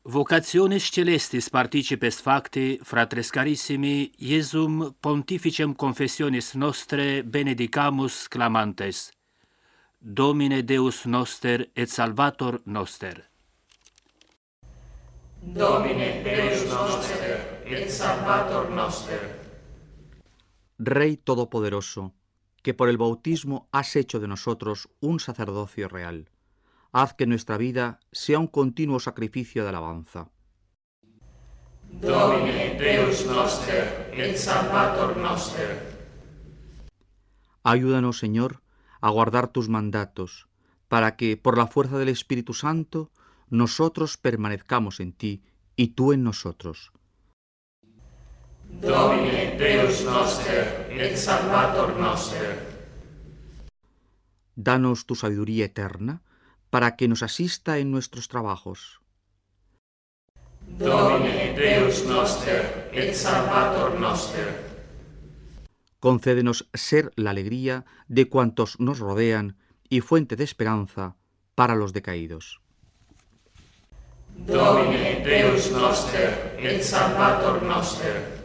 Vocationes celestis participes facti, fratres carissimi, Iesum pontificem confessionis nostre benedicamus clamantes. Domine Deus noster et Salvator noster. Domine Deus noster et Salvator noster. Rey Todopoderoso, que por el bautismo has hecho de nosotros un sacerdocio real, haz que nuestra vida sea un continuo sacrificio de alabanza. Domine Deus noster et Salvator noster. Ayúdanos, Señor, a guardar tus mandatos, para que, por la fuerza del Espíritu Santo, nosotros permanezcamos en ti y tú en nosotros. Domine Deus noster et Salvator noster. Danos tu sabiduría eterna, para que nos asista en nuestros trabajos. Domine Deus noster et Salvator noster. Concédenos ser la alegría de cuantos nos rodean y fuente de esperanza para los decaídos. Domine Deus noster et Salvator noster.